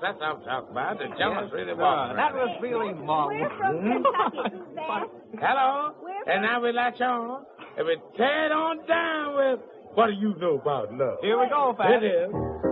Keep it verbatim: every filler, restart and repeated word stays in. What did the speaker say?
That's what I'm talking about. The jealous Yes, really sir. walking. That was really marvelous. We're from Kentucky, Suzanne. Hello? We're And now we latch on. And we tear it on down with what do you know about love? Here we go, Pat. It is.